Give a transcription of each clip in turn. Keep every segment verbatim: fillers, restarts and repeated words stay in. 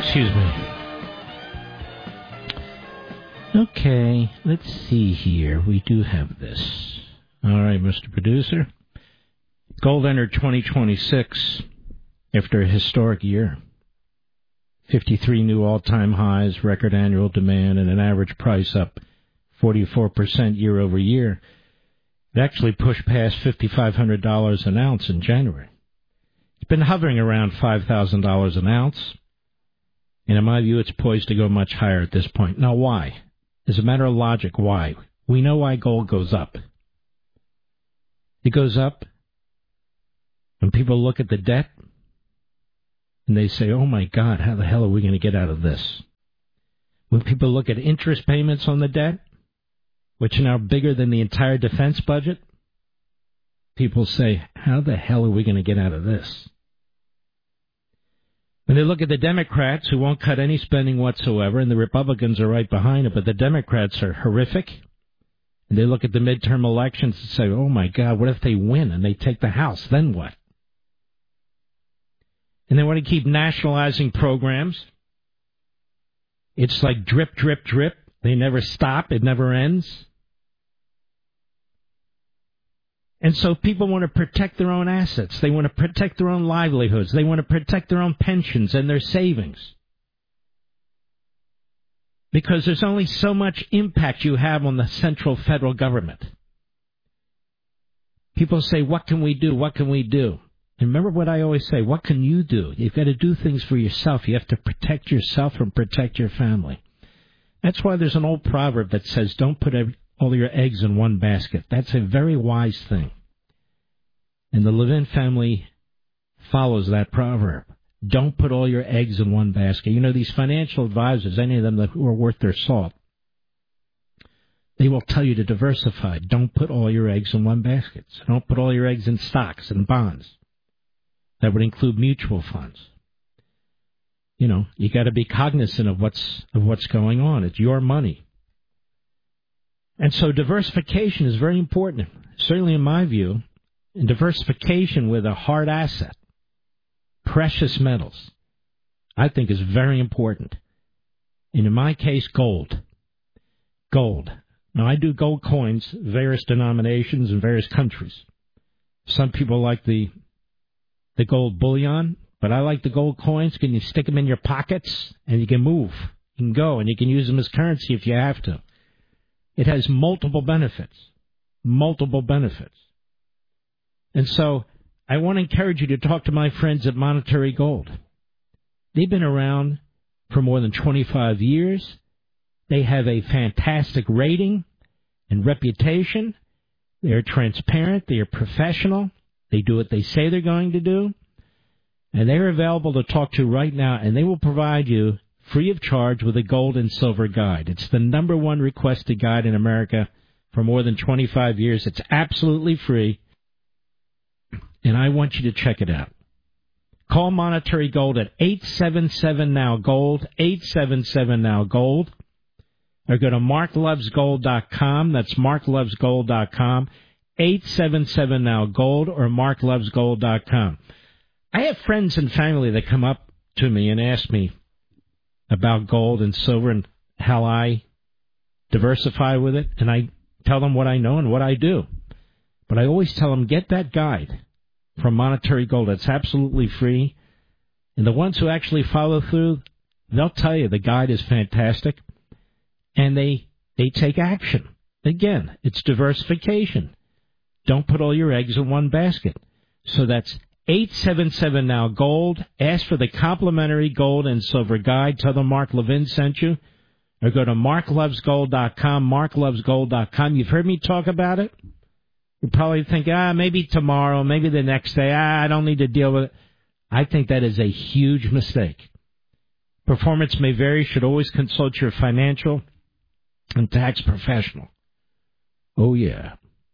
Excuse me. Okay, let's see here. We do have this. All right, Mister Producer. Gold entered twenty twenty-six after a historic year. fifty-three new all-time highs, record annual demand, and an average price up forty-four percent year over year. It actually pushed past five thousand five hundred dollars an ounce in January. It's been hovering around five thousand dollars an ounce. And in my view, it's poised to go much higher at this point. Now, why? As a matter of logic, why? We know why gold goes up. It goes up when people look at the debt and they say, oh, my God, how the hell are we going to get out of this? When people look at interest payments on the debt, which are now bigger than the entire defense budget, people say, how the hell are we going to get out of this? When they look at the Democrats, who won't cut any spending whatsoever, and the Republicans are right behind it, but the Democrats are horrific, and they look at the midterm elections and say, oh, my God, what if they win and they take the House? Then what? And they want to keep nationalizing programs. It's like drip, drip, drip. They never stop. It never ends. And so people want to protect their own assets. They want to protect their own livelihoods. They want to protect their own pensions and their savings. Because there's only so much impact you have on the central federal government. People say, what can we do? What can we do? And remember what I always say, what can you do? You've got to do things for yourself. You have to protect yourself and protect your family. That's why there's an old proverb that says, don't put every, all your eggs in one basket. That's a very wise thing. And the Levin family follows that proverb. Don't put all your eggs in one basket. You know, these financial advisors, any of them that who are worth their salt, they will tell you to diversify. Don't put all your eggs in one basket. So don't put all your eggs in stocks and bonds. That would include mutual funds. You know, you got to be cognizant of what's of what's going on. It's your money. And so diversification is very important, certainly in my view. And diversification with a hard asset, precious metals, I think is very important. And in my case, gold. Gold. Now, I do gold coins, various denominations in various countries. Some people like the the gold bullion, but I like the gold coins. Can you stick them in your pockets and you can move? You can go and you can use them as currency if you have to. It has multiple benefits, multiple benefits. And so I want to encourage you to talk to my friends at Monetary Gold. They've been around for more than twenty-five years. They have a fantastic rating and reputation. They are transparent. They are professional. They do what they say they're going to do. And they're available to talk to right now, and they will provide you free of charge with a gold and silver guide. It's the number one requested guide in America for more than twenty-five years. It's absolutely free, and I want you to check it out. Call Monetary Gold at eight seven seven now gold, eight seven seven now gold, or go to mark loves gold dot com. That's mark loves gold dot com, eight seven seven now gold, or mark loves gold dot com. I have friends and family that come up to me and ask me about gold and silver and how I diversify with it, and I tell them what I know and what I do. But I always tell them, get that guide from Monetary Gold. It's absolutely free. And the ones who actually follow through, they'll tell you the guide is fantastic, and they they take action. Again, it's diversification. Don't put all your eggs in one basket. So that's eight seven seven now gold. Ask for the complimentary gold and silver guide. Tell them Mark Levin sent you. Or go to mark loves gold dot com, mark loves gold dot com. You've heard me talk about it. You probably think, ah, maybe tomorrow, maybe the next day. Ah, I don't need to deal with it. I think that is a huge mistake. Performance may vary. Should always consult your financial and tax professional. Oh, yeah.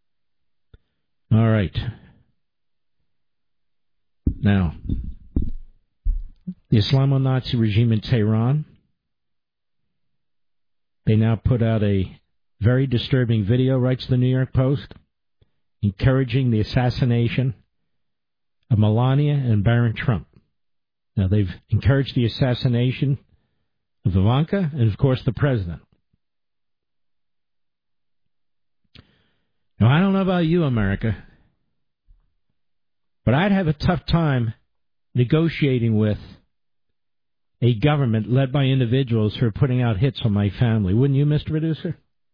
All right. Now, the Islamo-Nazi regime in Tehran, they now put out a very disturbing video, writes the New York Post, encouraging the assassination of Melania and Barron Trump. Now, they've encouraged the assassination of Ivanka and, of course, the president. Now, I don't know about you, America, but I'd have a tough time negotiating with a government led by individuals who are putting out hits on my family. Wouldn't you, Mister Producer?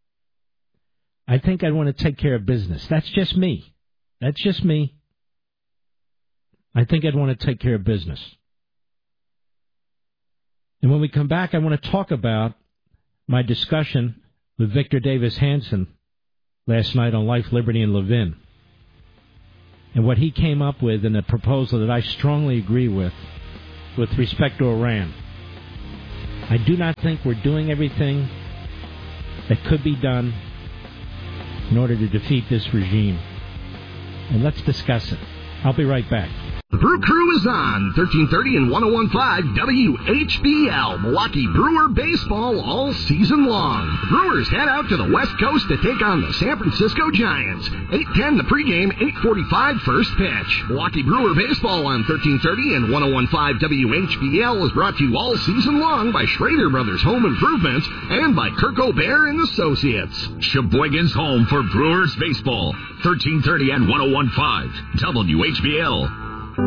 I think I'd want to take care of business. That's just me. That's just me. I think I'd want to take care of business. And when we come back, I want to talk about my discussion with Victor Davis Hanson last night on Life, Liberty, and Levin, and what he came up with in a proposal that I strongly agree with, with respect to Iran. I do not think we're doing everything that could be done in order to defeat this regime. And let's discuss it. I'll be right back. The Brew Crew is on thirteen thirty and one oh one point five W H B L, Milwaukee Brewer baseball all season long. Brewers head out to the West Coast to take on the San Francisco Giants. eight ten the pregame, eight forty-five first pitch. Milwaukee Brewer baseball on thirteen thirty and one oh one point five W H B L is brought to you all season long by Schrader Brothers Home Improvements and by Kirk O'Bear and Associates. Sheboygan's home for Brewers baseball. thirteen thirty and one oh one point five W H B L.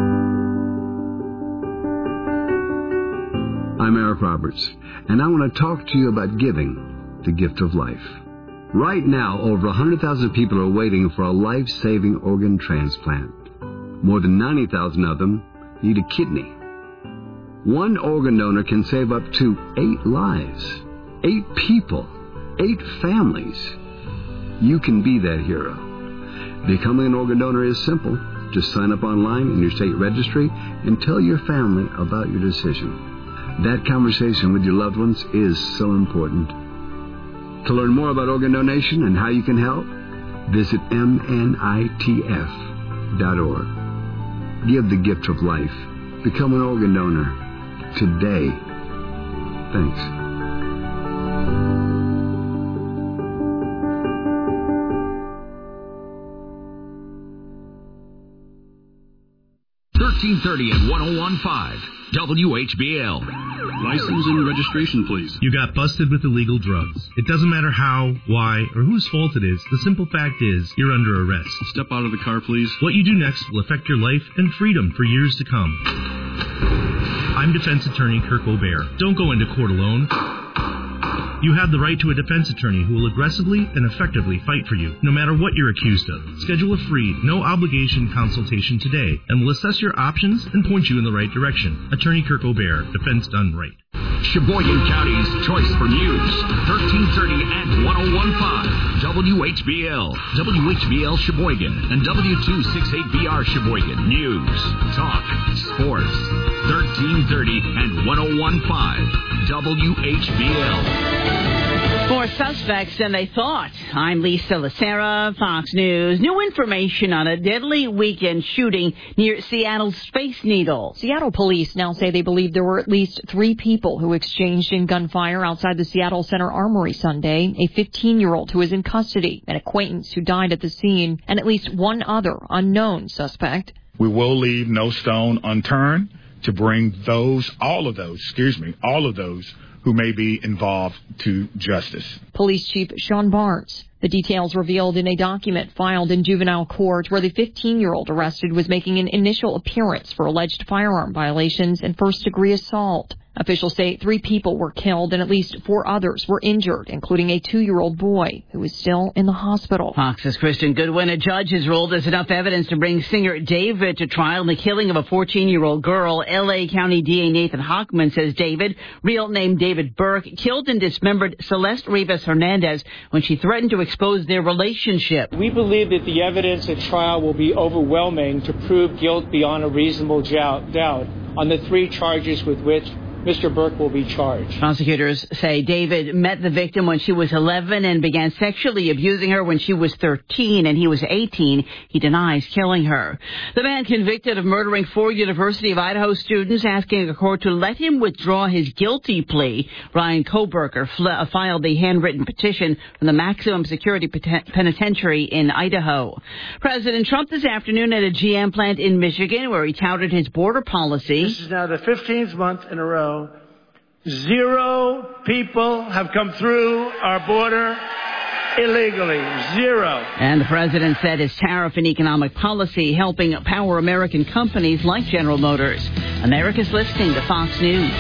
I'm Eric Roberts, and I want to talk to you about giving the gift of life. Right now, over one hundred thousand people are waiting for a life-saving organ transplant. More than ninety thousand of them need a kidney. One organ donor can save up to eight lives, eight people, eight families. You can be that hero. Becoming an organ donor is simple. Just sign up online in your state registry and tell your family about your decision. That conversation with your loved ones is so important. To learn more about organ donation and how you can help, visit M N I T F dot org. Give the gift of life. Become an organ donor today. Thanks. thirteen thirty and one oh one point five W H B L. License and registration, please. You got busted with illegal drugs. It doesn't matter how, why, or whose fault it is. The simple fact is, you're under arrest. Step out of the car, please. What you do next will affect your life and freedom for years to come. I'm defense attorney Kirk O'Bear. Don't go into court alone. You have the right to a defense attorney who will aggressively and effectively fight for you, no matter what you're accused of. Schedule a free, no-obligation consultation today, and we'll assess your options and point you in the right direction. Attorney Kirk O'Bear, defense done right. Sheboygan County's choice for news, thirteen thirty and one oh one point five W H B L, W H B L Sheboygan, and W two sixty-eight B R Sheboygan. News, talk, sports, thirteen thirty and one oh one point five W H B L. More suspects than they thought. I'm Lisa Lacera, Fox News. New information on a deadly weekend shooting near Seattle's Space Needle. Seattle police now say they believe there were at least three people who exchanged in gunfire outside the Seattle Center Armory Sunday. A fifteen-year-old who is in custody, an acquaintance who died at the scene, and at least one other unknown suspect. We will leave no stone unturned to bring those, all of those, excuse me, all of those who may be involved to justice. Police Chief Sean Barnes. The details revealed in a document filed in juvenile court where the fifteen-year-old arrested was making an initial appearance for alleged firearm violations and first-degree assault. Officials say three people were killed and at least four others were injured, including a two-year-old boy who is still in the hospital. Fox's Kristen Goodwin, a judge has ruled there's enough evidence to bring singer David to trial in the killing of a fourteen-year-old girl. L A County D A Nathan Hockman says David, real name David Burke, killed and dismembered Celeste Rivas Hernandez when she threatened to expose their relationship. We believe that the evidence at trial will be overwhelming to prove guilt beyond a reasonable doubt on the three charges with which Mister Burke will be charged. Prosecutors say David met the victim when she was eleven and began sexually abusing her when she was thirteen and he was eighteen. He denies killing her. The man convicted of murdering four University of Idaho students asking a court to let him withdraw his guilty plea. Ryan Koberger fl- filed a handwritten petition from the maximum security pen- penitentiary in Idaho. President Trump this afternoon at a G M plant in Michigan where he touted his border policy. This is now the fifteenth month in a row. Zero people have come through our border illegally. Zero. And the president said his tariff and economic policy helping power American companies like General Motors. America's listening to Fox News.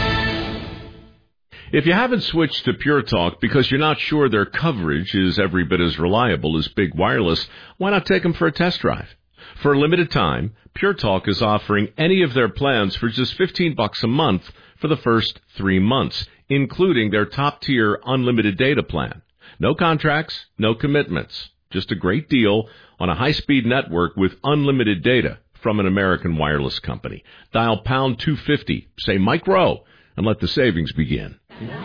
If you haven't switched to Pure Talk because you're not sure their coverage is every bit as reliable as Big Wireless, why not take them for a test drive? For a limited time, Pure Talk is offering any of their plans for just fifteen bucks a month for the first three months, including their top-tier unlimited data plan. No contracts, no commitments. Just a great deal on a high-speed network with unlimited data from an American wireless company. Dial pound two fifty, say Mike Rowe, and let the savings begin.